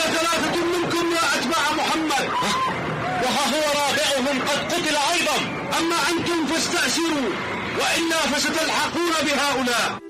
3 منكم يا أتباع محمد، وها هو رابعهم قد قتل أيضا. أما أنتم فاستأسروا، وإلا فستلحقون بهؤلاء.